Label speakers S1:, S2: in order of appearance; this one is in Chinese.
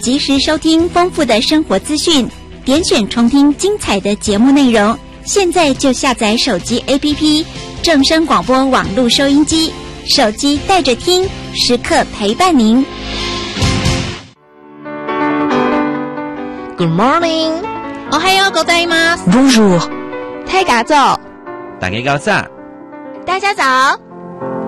S1: 及时收听丰富的生活资讯，点选重听精彩的节目内容。现在就下载手机 APP 正声广播网络收音机，手机带着听，时刻陪伴您。
S2: Good morning，
S1: おはようございます。
S2: Bonjour， 太嘎早，
S3: 大家早。
S1: 大家早。